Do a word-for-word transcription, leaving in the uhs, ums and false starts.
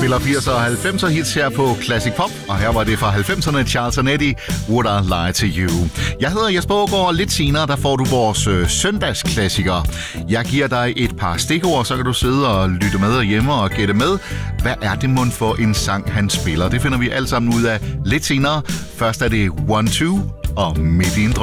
spiller firser og halvfemser hits her på Classic Pop, og her var det fra halvfemserne Charles and Eddie, Would I Lie to You. Jeg hedder Jesper Aagaard, og lidt senere der får du vores øh, søndagsklassiker. Jeg giver dig et par stikord, så kan du sidde og lytte med hjemme og gætte med. Hvad er det mund for en sang, han spiller? Det finder vi alt sammen ud af lidt senere. Først er det One Two og Midt i en drøm.